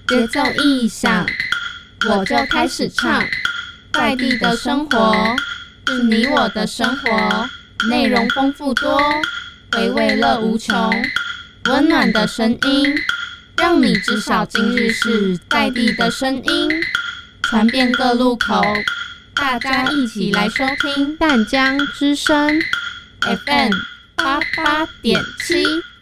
节奏一响，我就开始唱。在地的生活是你我的生活，内容丰富多，回味乐无穷。温暖的声音，让你知晓今日事，在地的声音传遍各路口。大家一起来收听淡江之声 FM 88.7。